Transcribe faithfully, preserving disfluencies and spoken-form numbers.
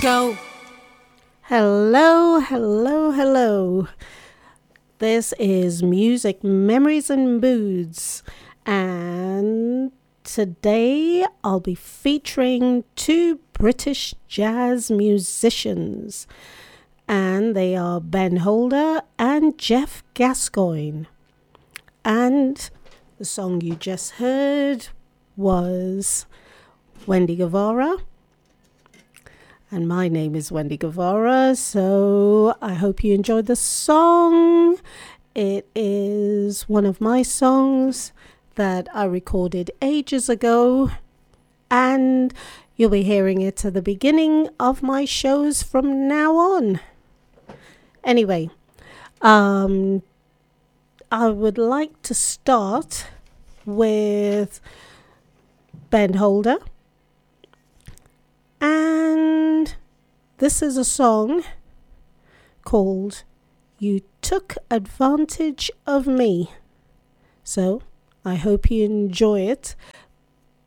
go. Hello, hello, hello. This is Music Memories and Moods, and today I'll be featuring two British jazz musicians, and they are Ben Holder and Jeff Gascoigne. And the song you just heard was Wendy Guevara. And my name is Wendy Guevara, so I hope you enjoyed the song. It is one of my songs that I recorded ages ago, and you'll be hearing it at the beginning of my shows from now on. Anyway, um, I would like to start with Ben Holder. And this is a song called You Took Advantage of Me. So I hope you enjoy it.